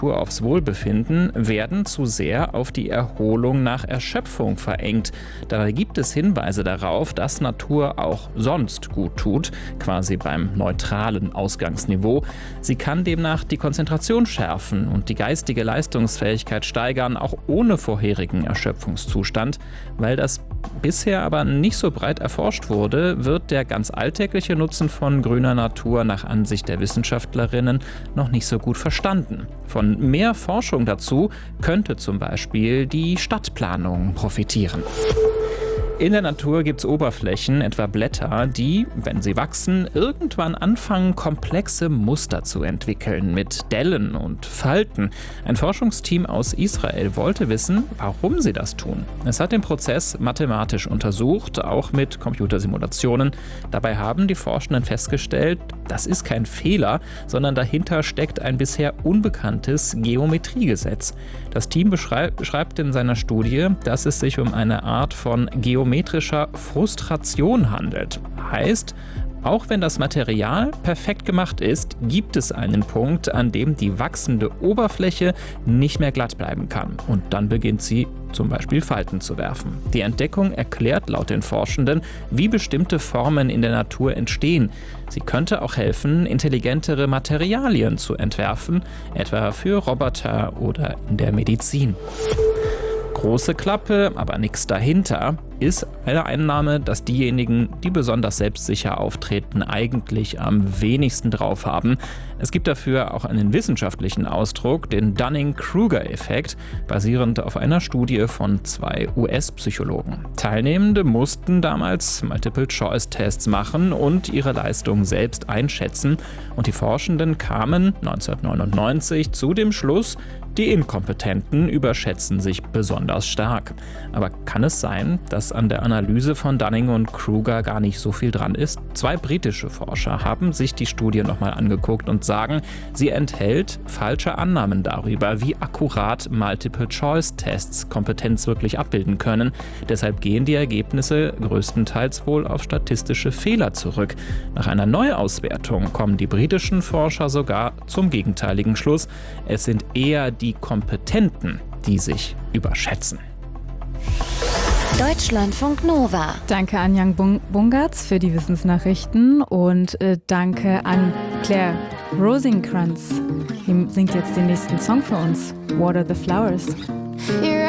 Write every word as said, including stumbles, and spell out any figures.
Natur aufs Wohlbefinden werden zu sehr auf die Erholung nach Erschöpfung verengt. Dabei gibt es Hinweise darauf, dass Natur auch sonst gut tut, quasi beim neutralen Ausgangsniveau. Sie kann demnach die Konzentration schärfen und die geistige Leistungsfähigkeit steigern, auch ohne vorherigen Erschöpfungszustand. Weil das bisher aber nicht so breit erforscht wurde, wird der ganz alltägliche Nutzen von grüner Natur nach Ansicht der Wissenschaftlerinnen noch nicht so gut verstanden. Von mehr Forschung dazu könnte zum Beispiel die Stadtplanung profitieren. In der Natur gibt es Oberflächen, etwa Blätter, die, wenn sie wachsen, irgendwann anfangen, komplexe Muster zu entwickeln mit Dellen und Falten. Ein Forschungsteam aus Israel wollte wissen, warum sie das tun. Es hat den Prozess mathematisch untersucht, auch mit Computersimulationen. Dabei haben die Forschenden festgestellt, das ist kein Fehler, sondern dahinter steckt ein bisher unbekanntes Geometriegesetz. Das Team beschreibt, beschreibt in seiner Studie, dass es sich um eine Art von geometrischer Frustration handelt. Heißt, auch wenn das Material perfekt gemacht ist, gibt es einen Punkt, an dem die wachsende Oberfläche nicht mehr glatt bleiben kann. Und dann beginnt sie zum Beispiel Falten zu werfen. Die Entdeckung erklärt laut den Forschenden, wie bestimmte Formen in der Natur entstehen. Sie könnte auch helfen, intelligentere Materialien zu entwerfen, etwa für Roboter oder in der Medizin. Große Klappe, aber nichts dahinter, ist eine Einnahme, dass diejenigen, die besonders selbstsicher auftreten, eigentlich am wenigsten drauf haben. Es gibt dafür auch einen wissenschaftlichen Ausdruck, den Dunning-Kruger-Effekt, basierend auf einer Studie von zwei U S-Psychologen. Teilnehmende mussten damals Multiple-Choice-Tests machen und ihre Leistung selbst einschätzen. Und die Forschenden kamen neunzehnhundertneunundneunzig zu dem Schluss, die Inkompetenten überschätzen sich besonders stark. Aber kann es sein, dass an der Analyse von Dunning und Kruger gar nicht so viel dran ist? Zwei britische Forscher haben sich die Studie nochmal angeguckt und sagen, sie enthält falsche Annahmen darüber, wie akkurat Multiple-Choice-Tests Kompetenz wirklich abbilden können. Deshalb gehen die Ergebnisse größtenteils wohl auf statistische Fehler zurück. Nach einer Neuauswertung kommen die britischen Forscher sogar zum gegenteiligen Schluss. Es sind eher die Kompetenten, die sich überschätzen. Deutschlandfunk Nova. Danke an Jan Bung- Bungartz für die Wissensnachrichten und äh, danke an Claire Rosenkranz. Die singt jetzt den nächsten Song für uns, Water the Flowers. You're